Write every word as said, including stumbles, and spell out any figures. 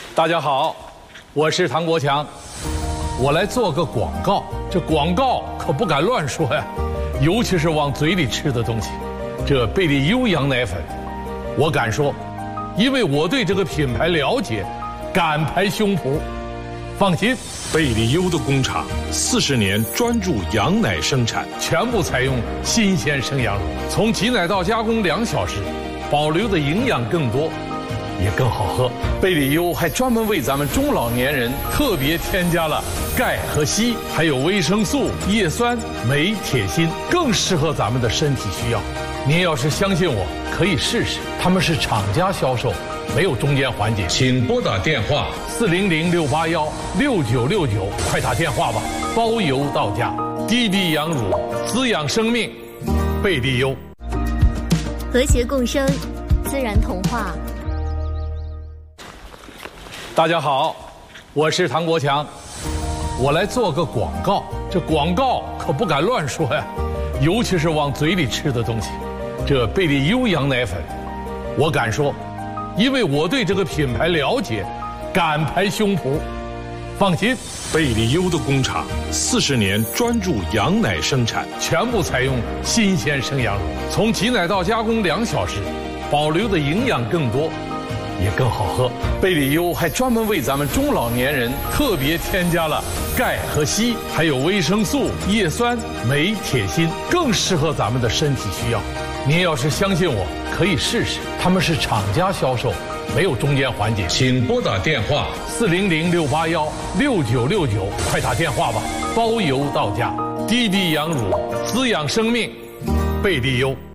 大家好，我是唐国强，我来做个广告。这广告可不敢乱说呀，尤其是往嘴里吃的东西。这贝利优羊奶粉，我敢说，因为我对这个品牌了解，敢拍胸脯。放心， 贝利优的工厂四十年专注羊奶生产， 全部采用新鲜生羊乳，从挤奶到加工两小时，保留的营养更多，也更好喝。贝利优还专门为咱们中老年人特别添加了钙和硒，还有维生素、叶酸、镁、铁、锌，更适合咱们的身体需要。您要是相信我，可以试试。他们是厂家销售，没有中间环节。 请拨打电话四零零六八幺六九六九，快打电话吧，包邮到家。低低羊乳，滋养生命，贝利优。 和谐共生，自然童话。 大家好，我是唐国强，我来做个广告。这广告可不敢乱说呀，尤其是往嘴里吃的东西。这贝利优羊奶粉，我敢说，因为我对这个品牌了解，敢拍胸脯。放心， 贝利优的工厂四十年专注羊奶生产， 全部采用新鲜生羊乳，从挤奶到加工两小时，保留的营养更多，也更好喝。贝利优还专门为咱们中老年人特别添加了钙和硒，还有维生素、叶酸、镁、铁、锌，更适合咱们的身体需要。您要是相信我，可以试试。他们是厂家销售，没有中间环节。 请拨打电话四零零六八幺六九六九，快打电话吧，包邮到家。低低羊乳，滋养生命，贝利优。